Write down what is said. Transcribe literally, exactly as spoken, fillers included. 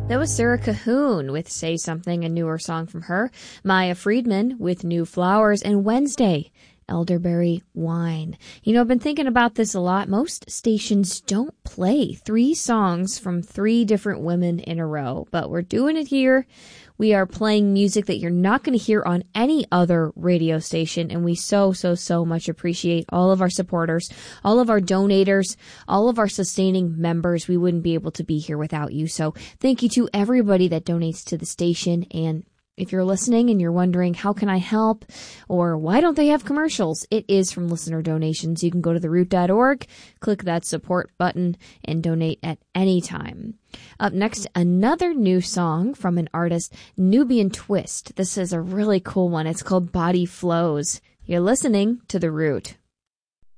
That was Sarah Cahoon with Say Something, a newer song from her. Maya Friedman with New Flowers. And Wednesday, Elderberry Wine. You know, I've been thinking about this a lot. Most stations don't play three songs from three different women in a row, but we're doing it here. We are playing music that you're not going to hear on any other radio station, and we so, so, so much appreciate all of our supporters, all of our donators, all of our sustaining members. We wouldn't be able to be here without you, so thank you to everybody that donates to the station. And if you're listening and you're wondering, how can I help? Or why don't they have commercials? It is from listener donations. You can go to the root dot org, click that support button, and donate at any time. Up next, another new song from an artist, Nubian Twist. This is a really cool one. It's called Body Flows. You're listening to The Root.